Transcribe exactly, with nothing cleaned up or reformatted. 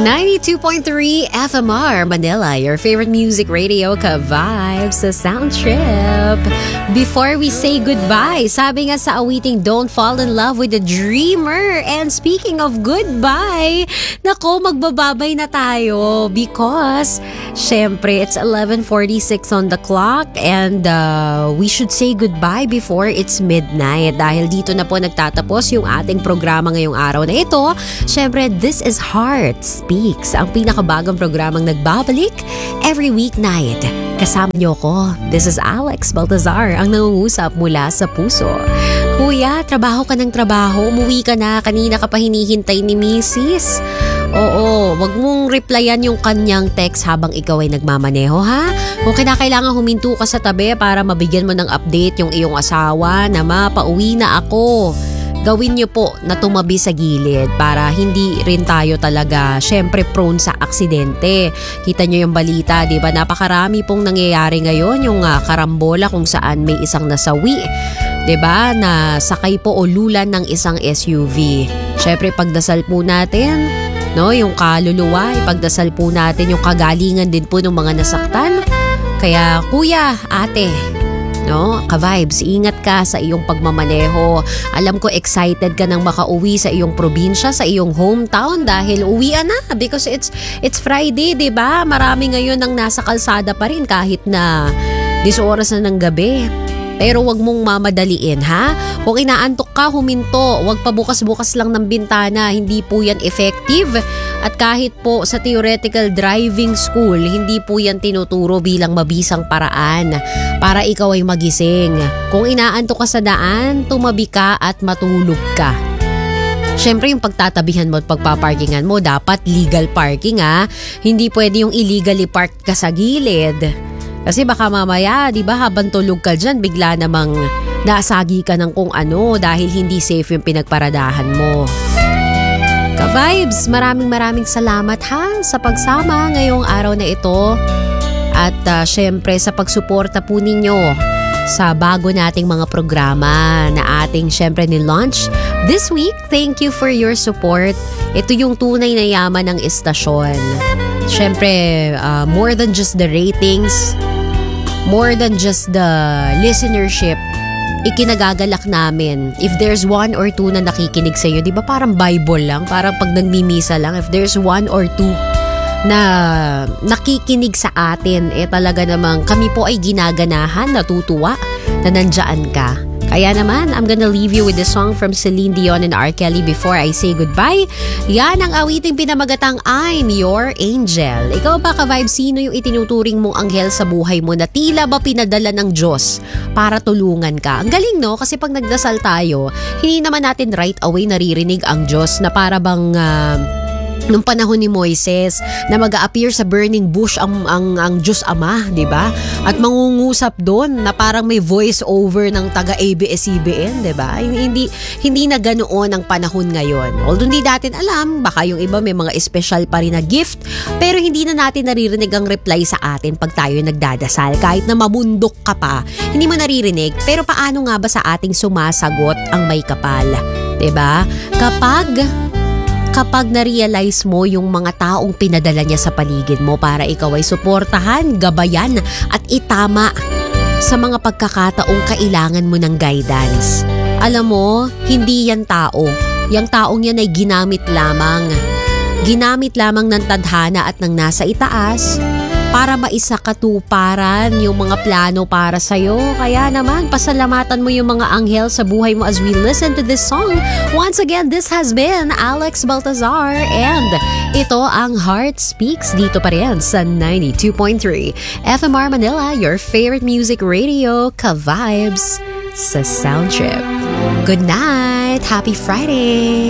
ninety-two point three F M R Manila, your favorite music radio ka-vibes sa Sound Trip. Before we say goodbye, sabi nga sa awiting, don't fall in love with a dreamer. And speaking of goodbye, nako, magbababay na tayo because syempre it's eleven forty-six on the clock and uh, we should say goodbye before it's midnight dahil dito na po nagtatapos yung ating programa ngayong araw na ito. Syempre, this is Heart Speaks, ang pinakabagong programang nagbabalik every weeknight. Kasama niyo ko. This is Alex Baltazar, ang nangungusap mula sa puso. Kuya, trabaho ka ng trabaho, umuwi ka na, kanina ka pa hinihintay ni Missus Oo, wag mong replyan yung kanyang text habang ikaw ay nagmamaneho, ha? Kung kinakailangan huminto ka sa tabi para mabigyan mo ng update yung iyong asawa na mapauwi na ako, gawin niyo po na tumabi sa gilid para hindi rin tayo talaga syempre prone sa aksidente. Kita niyo yung balita, di ba? Napakarami pong nangyayari ngayon, yung uh, karambola kung saan may isang nasawi, di ba? Na sakay po o lulan ng isang S U V. Syempre pagdasal po natin, no, yung kaluluwa, ipagdasal po natin yung kagalingan din po ng mga nasaktan. Kaya kuya, ate, no, ka-vibes, ingat ka sa iyong pagmamaneho. Alam ko excited ka nang makauwi sa iyong probinsya, sa iyong hometown dahil uwian na because it's it's Friday, 'di ba? Marami ngayon ang nasa kalsada pa rin kahit na dis oras na ng gabi. Pero wag mong mamadaliin, ha? Kung inaantok ka, huminto. Wag pa bukas-bukas lang ng bintana. Hindi po yan effective. At kahit po sa theoretical driving school, hindi po yan tinuturo bilang mabisang paraan para ikaw ay magising. Kung inaantok ka sa daan, tumabi ka at matulog ka. Siyempre yung pagtatabihan mo at pagpaparkingan mo, dapat legal parking, ha? Hindi pwede yung illegally parked ka sa gilid. Kasi baka mamaya, di ba, habang tulog ka dyan, bigla namang nasagi ka ng kung ano dahil hindi safe yung pinagparadahan mo. Ka-vibes, maraming maraming salamat ha sa pagsama ngayong araw na ito. At uh, syempre sa pagsuporta po ninyo sa bago nating mga programa na ating syempre ni-launch this week. Thank you for your support. Ito yung tunay na yaman ng istasyon. Syempre, uh, more than just the ratings, more than just the listenership, ikinagagalak namin. If there's one or two na nakikinig sa'yo, di ba parang Bible lang? Parang pag nagmimisa lang, if there's one or two na nakikinig sa atin, eh talaga namang kami po ay ginaganahan, natutuwa na nandyan ka. Kaya naman, I'm gonna leave you with the song from Celine Dion and R. Kelly before I say goodbye. Yan ang awiting pinamagatang I'm Your Angel. Ikaw ba ka-vibe, sino yung itinuturing mong anghel sa buhay mo na tila ba pinadala ng Diyos para tulungan ka? Ang galing, no? Kasi pag nagdasal tayo, hindi naman natin right away naririnig ang Diyos na para bang Uh, nung panahon ni Moises na mag-a-appear sa burning bush ang ang ang Diyos Ama, 'di ba? At mangungusap doon na parang may voice over ng taga A B S C B N, 'di ba? Hindi hindi na ganoon ang panahon ngayon. Although hindi natin alam, baka yung iba may mga special pa rin na gift, pero hindi na natin naririnig ang reply sa atin pag tayo nagdadasal. Kahit na mabundok ka pa, hindi mo naririnig. Pero paano nga ba sa ating sumasagot ang may kapal? 'Di ba? Kapag Kapag na-realize mo yung mga taong pinadala niya sa paligid mo para ikaw ay suportahan, gabayan at itama sa mga pagkakataong kailangan mo ng guidance. Alam mo, hindi yan tao. Yang taong yan ay ginamit lamang. Ginamit lamang ng tadhana at ng nasa itaas para maisakatuparan yung mga plano para sa'yo. Kaya naman, pasalamatan mo yung mga anghel sa buhay mo as we listen to this song. Once again, this has been Alex Baltazar and ito ang Heart Speaks dito pa rin sa ninety-two point three F M R Manila, your favorite music radio, ka-vibes sa Sound Trip. Good night! Happy Friday!